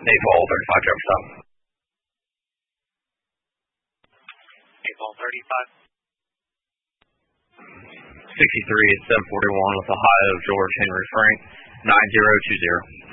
Ball 35 traffic stop. 8 Ball 35. 63 at 741 with a high of George Henry Frank, 9020.